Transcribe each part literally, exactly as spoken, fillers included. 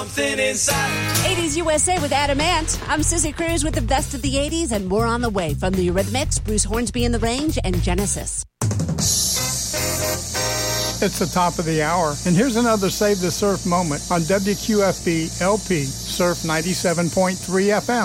Something inside. eighties U S A with Adam Ant. I'm Sissy Cruz with the best of the eighties, and we're on the way from the Eurythmics, Bruce Hornsby and the Range, and Genesis. It's the top of the hour, and here's another Save the Surf moment on W Q F B L P Surf ninety-seven point three F M.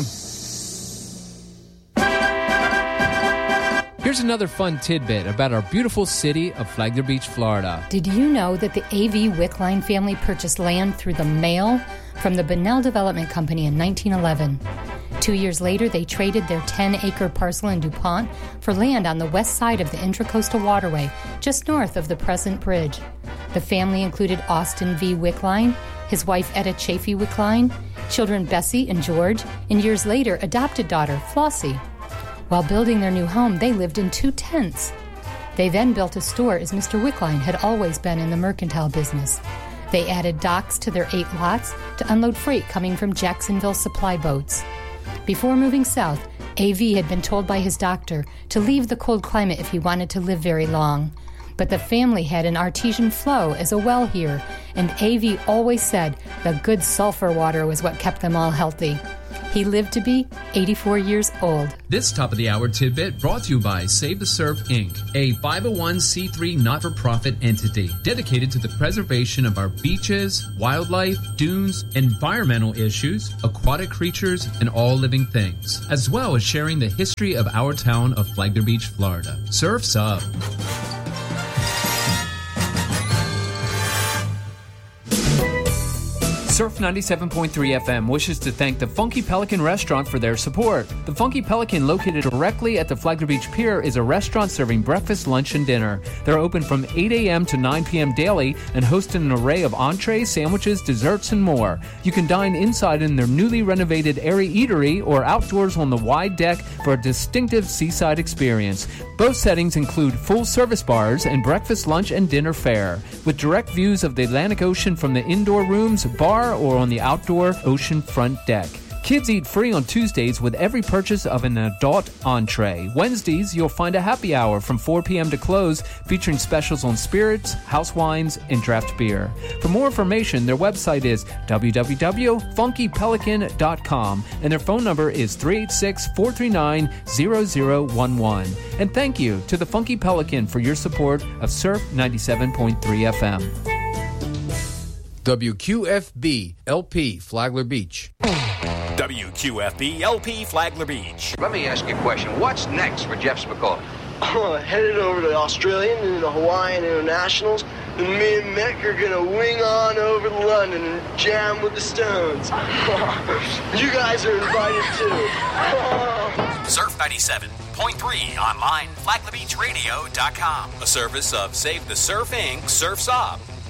Here's another fun tidbit about our beautiful city of Flagler Beach, Florida. Did you know that the A V Wickline family purchased land through the mail from the Bunnell Development Company in nineteen eleven? Two years later, they traded their ten-acre parcel in DuPont for land on the west side of the Intracoastal Waterway, just north of the present bridge. The family included Austin V. Wickline, his wife Etta Chafee Wickline, children Bessie and George, and years later, adopted daughter Flossie. While building their new home, they lived in two tents. They then built a store, as Mister Wickline had always been in the mercantile business. They added docks to their eight lots to unload freight coming from Jacksonville supply boats. Before moving south, A V had been told by his doctor to leave the cold climate if he wanted to live very long. But the family had an artesian flow as a well here, and A V always said the good sulfur water was what kept them all healthy. He lived to be eighty-four years old. This top-of-the-hour tidbit brought to you by Save the Surf, Incorporated, a five oh one c three not-for-profit entity dedicated to the preservation of our beaches, wildlife, dunes, environmental issues, aquatic creatures, and all living things, as well as sharing the history of our town of Flagler Beach, Florida. Surf's up. Surf ninety-seven point three F M wishes to thank the Funky Pelican Restaurant for their support. The Funky Pelican, located directly at the Flagler Beach Pier, is a restaurant serving breakfast, lunch, and dinner. They're open from eight a.m. to nine p.m. daily and host an array of entrees, sandwiches, desserts, and more. You can dine inside in their newly renovated airy eatery or outdoors on the wide deck for a distinctive seaside experience. Both settings include full-service bars and breakfast, lunch, and dinner fare, with direct views of the Atlantic Ocean from the indoor rooms, bar, or on the outdoor ocean front deck. Kids eat free on Tuesdays with every purchase of an adult entree. Wednesdays, you'll find a happy hour from four p.m. to close, featuring specials on spirits, house wines, and draft beer. For more information, their website is w w w dot funky pelican dot com, and their phone number is three eight six, four three nine, zero zero one one. And thank you to the Funky Pelican for your support of Surf ninety-seven point three F M. W Q F B L P Flagler Beach. W Q F B L P Flagler Beach. Let me ask you a question. What's next for Jeff Spicoli? Oh, headed over to the Australian and the Hawaiian Internationals, and me and Mick are gonna wing on over to London and jam with the Stones. You guys are invited too. Surf ninety-seven point three online, flagler beach radio dot com. A service of Save the Surf, Incorporated. Surf's Up.